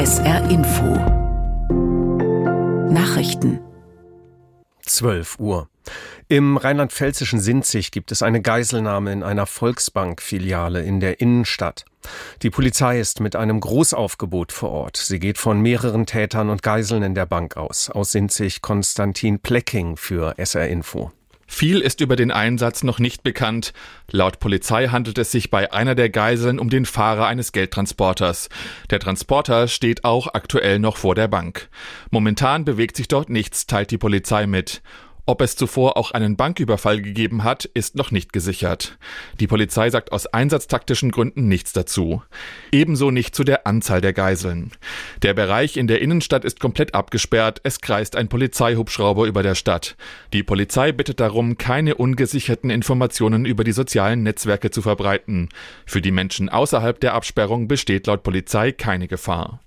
SR Info Nachrichten 12 Uhr. Im rheinland-pfälzischen Sinzig gibt es eine Geiselnahme in einer Volksbank-Filiale in der Innenstadt. Die Polizei ist mit einem Großaufgebot vor Ort. Sie geht von mehreren Tätern und Geiseln in der Bank aus. Aus Sinzig Konstantin Plecking für SR Info. Viel ist über den Einsatz noch nicht bekannt. Laut Polizei handelt es sich bei einer der Geiseln um den Fahrer eines Geldtransporters. Der Transporter steht auch aktuell noch vor der Bank. Momentan bewegt sich dort nichts, teilt die Polizei mit. Ob es zuvor auch einen Banküberfall gegeben hat, ist noch nicht gesichert. Die Polizei sagt aus einsatztaktischen Gründen nichts dazu. Ebenso nicht zu der Anzahl der Geiseln. Der Bereich in der Innenstadt ist komplett abgesperrt, es kreist ein Polizeihubschrauber über der Stadt. Die Polizei bittet darum, keine ungesicherten Informationen über die sozialen Netzwerke zu verbreiten. Für die Menschen außerhalb der Absperrung besteht laut Polizei keine Gefahr.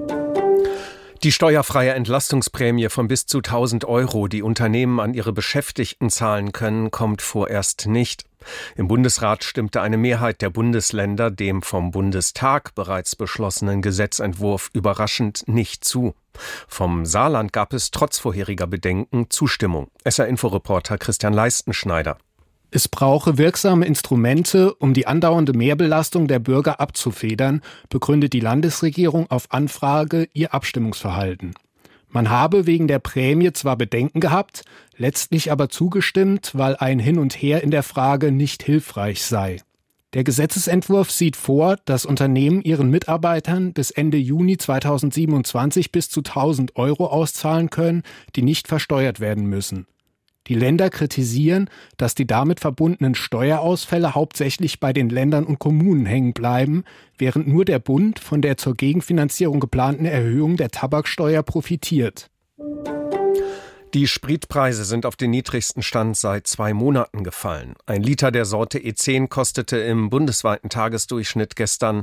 Die steuerfreie Entlastungsprämie von bis zu 1.000 Euro, die Unternehmen an ihre Beschäftigten zahlen können, kommt vorerst nicht. Im Bundesrat stimmte eine Mehrheit der Bundesländer dem vom Bundestag bereits beschlossenen Gesetzentwurf überraschend nicht zu. Vom Saarland gab es trotz vorheriger Bedenken Zustimmung. SR-Info-Reporter Christian Leistenschneider. Es brauche wirksame Instrumente, um die andauernde Mehrbelastung der Bürger abzufedern, begründet die Landesregierung auf Anfrage ihr Abstimmungsverhalten. Man habe wegen der Prämie zwar Bedenken gehabt, letztlich aber zugestimmt, weil ein Hin und Her in der Frage nicht hilfreich sei. Der Gesetzesentwurf sieht vor, dass Unternehmen ihren Mitarbeitern bis Ende Juni 2027 bis zu 1.000 Euro auszahlen können, die nicht versteuert werden müssen. Die Länder kritisieren, dass die damit verbundenen Steuerausfälle hauptsächlich bei den Ländern und Kommunen hängen bleiben, während nur der Bund von der zur Gegenfinanzierung geplanten Erhöhung der Tabaksteuer profitiert. Die Spritpreise sind auf den niedrigsten Stand seit 2 Monaten gefallen. Ein Liter der Sorte E10 kostete im bundesweiten Tagesdurchschnitt gestern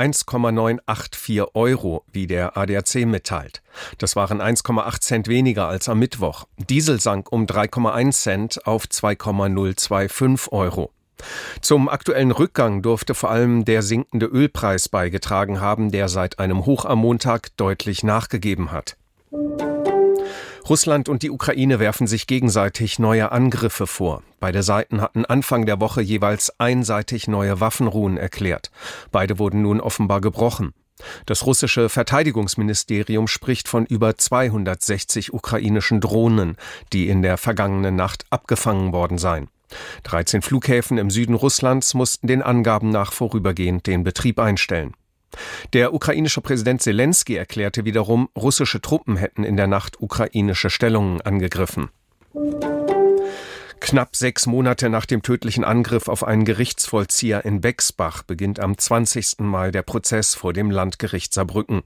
1,984 Euro, wie der ADAC mitteilt. Das waren 1,8 Cent weniger als am Mittwoch. Diesel sank um 3,1 Cent auf 2,025 Euro. Zum aktuellen Rückgang dürfte vor allem der sinkende Ölpreis beigetragen haben, der seit einem Hoch am Montag deutlich nachgegeben hat. Russland und die Ukraine werfen sich gegenseitig neue Angriffe vor. Beide Seiten hatten Anfang der Woche jeweils einseitig neue Waffenruhen erklärt. Beide wurden nun offenbar gebrochen. Das russische Verteidigungsministerium spricht von über 260 ukrainischen Drohnen, die in der vergangenen Nacht abgefangen worden seien. 13 Flughäfen im Süden Russlands mussten den Angaben nach vorübergehend den Betrieb einstellen. Der ukrainische Präsident Selenskyj erklärte wiederum, russische Truppen hätten in der Nacht ukrainische Stellungen angegriffen. Knapp 6 Monate nach dem tödlichen Angriff auf einen Gerichtsvollzieher in Bexbach beginnt am 20. Mai der Prozess vor dem Landgericht Saarbrücken.